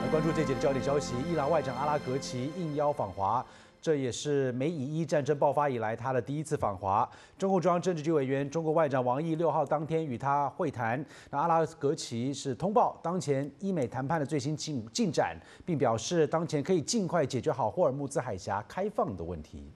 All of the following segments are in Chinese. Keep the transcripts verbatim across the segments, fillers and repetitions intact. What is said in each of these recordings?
关注这节的焦点消息：伊朗外长阿拉格齐应邀访华，这也是美以伊战争爆发以来他的第一次访华。中共中央政治局委员、中国外长王毅六号当天与他会谈。那阿拉格齐是通报当前伊美谈判的最新进进展，并表示当前可以尽快解决好霍尔木兹海峡开放的问题。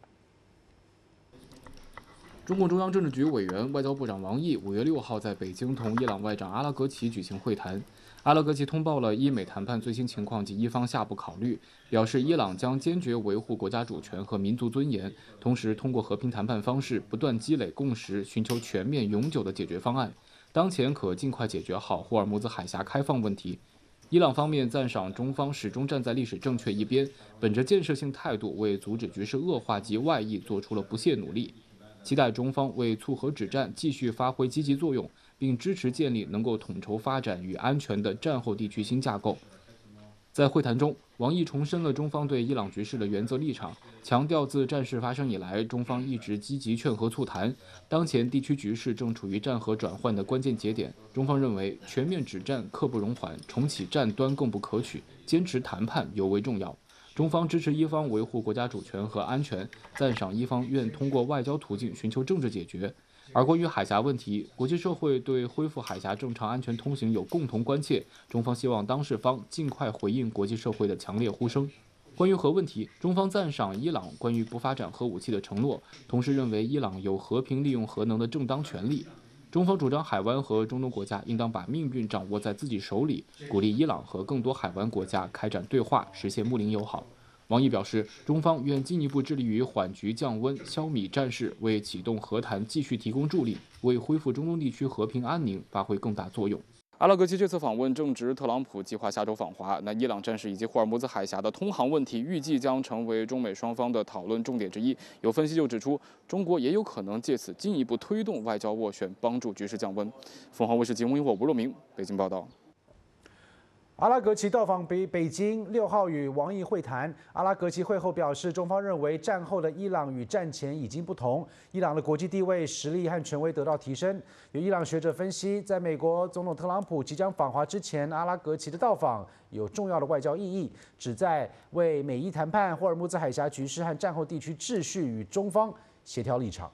中共中央政治局委员、外交部长王毅五月六号在北京同伊朗外长阿拉格齐举行会谈。阿拉格齐通报了伊美谈判最新情况及伊方下步考虑，表示伊朗将坚决维护国家主权和民族尊严，同时通过和平谈判方式不断积累共识，寻求全面永久的解决方案。当前可尽快解决好霍尔木兹海峡开放问题。伊朗方面赞赏中方始终站在历史正确一边，本着建设性态度为阻止局势恶化及外溢做出了不懈努力。 期待中方为促和止战继续发挥积极作用，并支持建立能够统筹发展与安全的战后地区新架构。在会谈中，王毅重申了中方对伊朗局势的原则立场，强调自战事发生以来，中方一直积极劝和促谈。当前地区局势正处于战和转换的关键节点，中方认为全面止战刻不容缓，重启战端更不可取，坚持谈判尤为重要。 中方支持伊方维护国家主权和安全，赞赏伊方愿通过外交途径寻求政治解决。而关于海峡问题，国际社会对恢复海峡正常安全通行有共同关切，中方希望当事方尽快回应国际社会的强烈呼声。关于核问题，中方赞赏伊朗关于不发展核武器的承诺，同时认为伊朗有和平利用核能的正当权利。 中方主张海湾和中东国家应当把命运掌握在自己手里，鼓励伊朗和更多海湾国家开展对话，实现睦邻友好。王毅表示，中方愿进一步致力于缓局降温、消弭战事，为启动和谈继续提供助力，为恢复中东地区和平安宁发挥更大作用。 阿拉格齐这次访问正值特朗普计划下周访华，那伊朗战事以及霍尔木兹海峡的通航问题，预计将成为中美双方的讨论重点之一。有分析就指出，中国也有可能借此进一步推动外交斡旋，帮助局势降温。凤凰卫视节目因我吴若明北京报道。 阿拉格齐到访北北京，六号与王毅会谈。阿拉格齐会后表示，中方认为战后的伊朗与战前已经不同，伊朗的国际地位、实力和权威得到提升。有伊朗学者分析，在美国总统特朗普即将访华之前，阿拉格齐的到访有重要的外交意义，旨在为美伊谈判、霍尔木兹海峡局势和战后地区秩序与中方协调立场。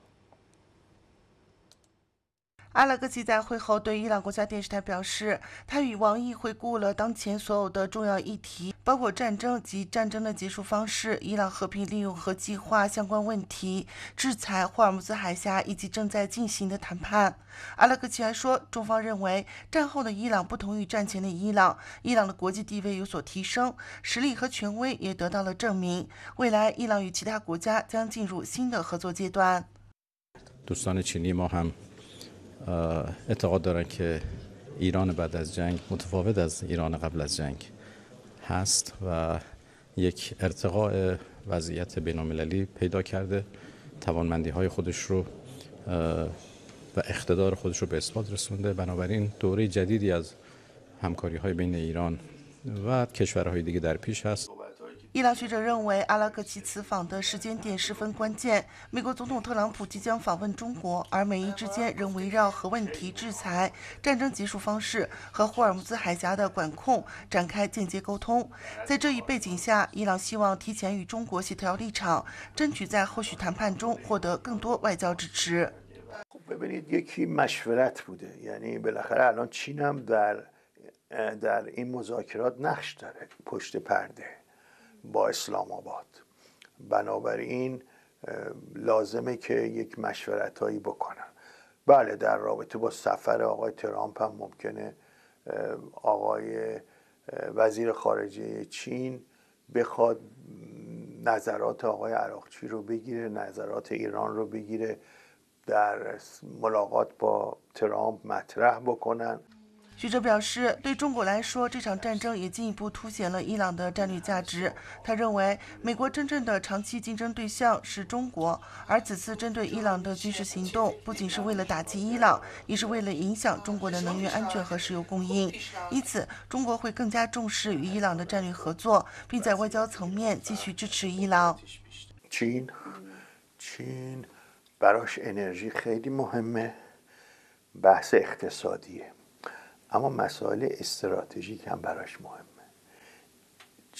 阿拉格齐在会后对伊朗国家电视台表示，他与王毅回顾了当前所有的重要议题，包括战争及战争的结束方式、伊朗和平利用核计划相关问题、制裁、霍尔木兹海峡以及正在进行的谈判。阿拉格齐还说，中方认为战后的伊朗不同于战前的伊朗，伊朗的国际地位有所提升，实力和权威也得到了证明。未来，伊朗与其他国家将进入新的合作阶段。 اعتقاد دارن که ایران بعد از جنگ متفاوت از ایران قبل از جنگ هست و یک ارتقاء وضعیت بین‌المللی پیدا کرده توانمندی‌های خودش رو و اقتدار خودش رو به اثبات رسونده بنابراین دوره جدیدی از همکاری‌های بین ایران و کشورهای دیگه در پیش است 伊朗学者认为，阿拉格齐此访的时间点十分关键。美国总统特朗普即将访问中国，而美伊之间仍围绕核问题、制裁、战争结束方式和霍尔木兹海峡的管控展开间接沟通。在这一背景下，伊朗希望提前与中国协调立场，争取在后续谈判中获得更多外交支持。 ببینید یکی مشورت بوده یعنی بالاخره الان چین هم در در این مذاکرات نقش داره پشت پرده با اسلام آباد بنابراین لازمه که یک مشورت هایی بکنن بله در رابطه با سفر آقای ترامپ هم ممکنه آقای وزیر خارجه چین بخواد نظرات آقای عراقچی رو بگیره نظرات ایران رو بگیره در ملاقات با ترامپ مطرح بکنن 学者表示，对中国来说，这场战争也进一步凸显了伊朗的战略价值。他认为，美国真正的长期竞争对象是中国，而此次针对伊朗的军事行动，不仅是为了打击伊朗，也是为了影响中国的能源安全和石油供应。因此，中国会更加重视与伊朗的战略合作，并在外交层面继续支持伊朗。 چین چین براش انرژی خیلی مهمه بحث اقتصادیه اما مسائل استراتژیک هم براش مهمه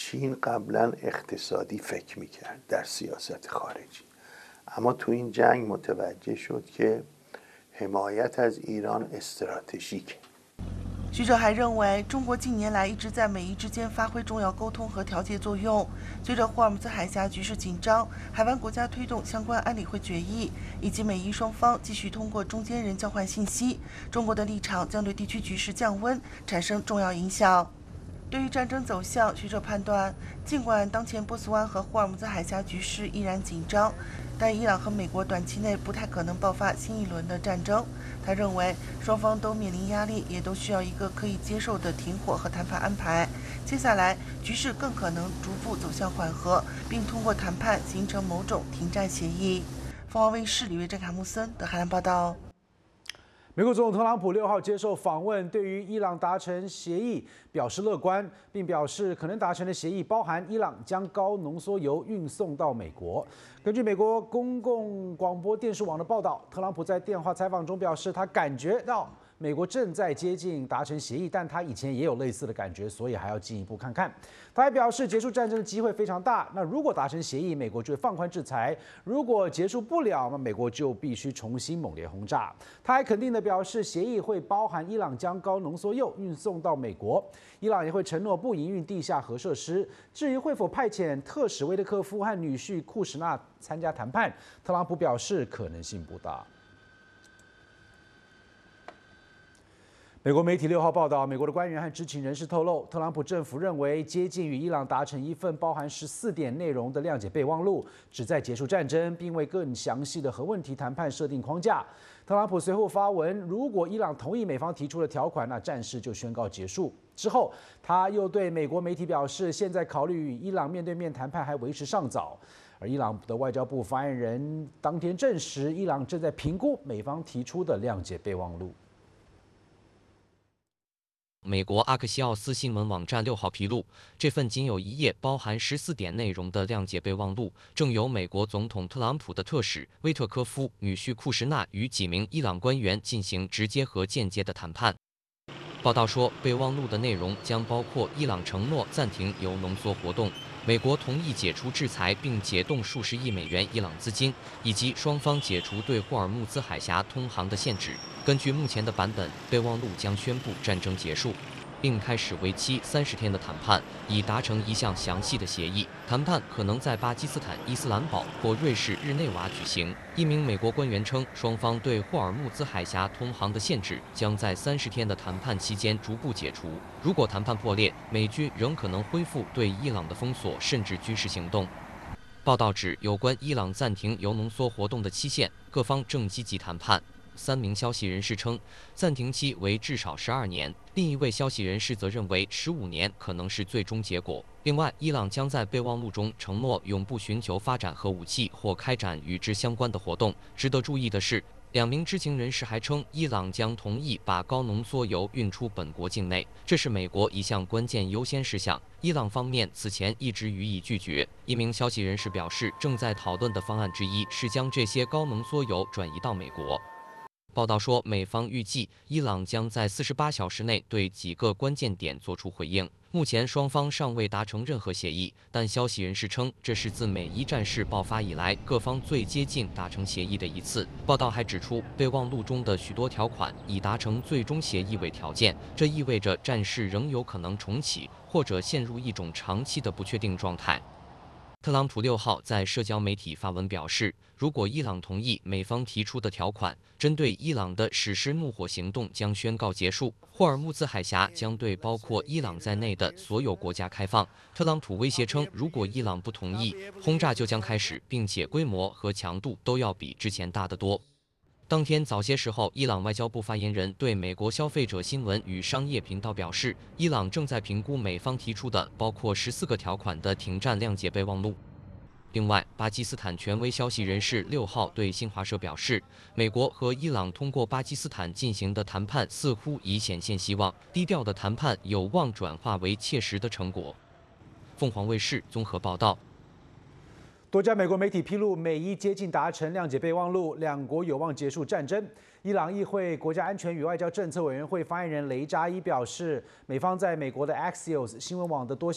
چین قبلا اقتصادی فکر میکرد در سیاست خارجی، اما تو این جنگ متوجه شد که حمایت از ایران استراتژیکه。 学者还认为，中国近年来一直在美伊之间发挥重要沟通和调节作用。随着霍尔木兹海峡局势紧张，海湾国家推动相关安理会决议，以及美伊双方继续通过中间人交换信息，中国的立场将对地区局势降温产生重要影响。对于战争走向，学者判断，尽管当前波斯湾和霍尔木兹海峡局势依然紧张，但伊朗和美国短期内不太可能爆发新一轮的战争。他认为，双方都面临压力，也都需要一个可以接受的停火和谈判安排。接下来，局势更可能逐步走向缓和，并通过谈判形成某种停战协议。凤凰卫视李维珍、卡穆森的海南报道。 美国总统特朗普六号接受访问，对于伊朗达成协议表示乐观，并表示可能达成的协议包含伊朗将高浓缩铀运送到美国。根据美国公共广播电视网的报道，特朗普在电话采访中表示，他感觉到美国正在接近达成协议，但他以前也有类似的感觉，所以还要进一步看看。他还表示，结束战争的机会非常大。那如果达成协议，美国就会放宽制裁；如果结束不了，那美国就必须重新猛烈轰炸。他还肯定地表示，协议会包含伊朗将高浓缩铀运送到美国，伊朗也会承诺不营运地下核设施。至于会否派遣特使威特科夫和女婿库什纳参加谈判，特朗普表示可能性不大。美国媒体六号报道，美国的官员和知情人士透露，特朗普政府认为接近与伊朗达成一份包含十四点内容的谅解备忘录，旨在结束战争，并为更详细的核问题谈判设定框架。特朗普随后发文，如果伊朗同意美方提出的条款，那战事就宣告结束。之后，他又对美国媒体表示，现在考虑与伊朗面对面谈判还为时尚早。而伊朗的外交部发言人当天证实，伊朗正在评估美方提出的谅解备忘录。 美国阿克西奥斯新闻网站六号披露，这份仅有一页、包含十四点内容的谅解备忘录，正由美国总统特朗普的特使威特科夫、女婿库什纳与几名伊朗官员进行直接和间接的谈判。报道说，备忘录的内容将包括伊朗承诺暂停铀浓缩活动，美国同意解除制裁并解冻数十亿美元伊朗资金，以及双方解除对霍尔木兹海峡通航的限制。根据目前的版本，备忘录将宣布战争结束，并开始为期三十天的谈判，以达成一项详细的协议。谈判可能在巴基斯坦伊斯兰堡或瑞士日内瓦举行。一名美国官员称，双方对霍尔木兹海峡通航的限制将在三十天的谈判期间逐步解除。如果谈判破裂，美军仍可能恢复对伊朗的封锁，甚至军事行动。报道指，有关伊朗暂停铀浓缩活动的期限，各方正积极谈判。三名消息人士称，暂停期为至少十二年。另一位消息人士则认为，十五年可能是最终结果。另外，伊朗将在备忘录中承诺永不寻求发展核武器或开展与之相关的活动。值得注意的是，两名知情人士还称，伊朗将同意把高浓缩铀运出本国境内，这是美国一项关键优先事项。伊朗方面此前一直予以拒绝。一名消息人士表示，正在讨论的方案之一是将这些高浓缩铀转移到美国。报道说，美方预计伊朗将在四十八小时内对几个关键点作出回应。目前双方尚未达成任何协议，但消息人士称，这是自美伊战事爆发以来各方最接近达成协议的一次。报道还指出，备忘录中的许多条款以达成最终协议为条件，这意味着战事仍有可能重启，或者陷入一种长期的不确定状态。特朗普六号在社交媒体发文表示，如果伊朗同意美方提出的条款，针对伊朗的实施怒火行动将宣告结束，霍尔木兹海峡将对包括伊朗在内的所有国家开放。特朗普威胁称，如果伊朗不同意，轰炸就将开始，并且规模和强度都要比之前大得多。当天早些时候，伊朗外交部发言人对美国消费者新闻与商业频道表示，伊朗正在评估美方提出的包括十四个条款的停战谅解备忘录。另外，巴基斯坦权威消息人士六号对新华社表示，美国和伊朗通过巴基斯坦进行的谈判似乎已显现希望，低调的谈判有望转化为切实的成果。凤凰卫视综合报道。 多家美国媒体披露，美伊接近达成谅解备忘录，两国有望结束战争。伊朗议会国家安全与外交政策委员会发言人雷扎伊表示，美方在美国的 Axios 新闻网的多项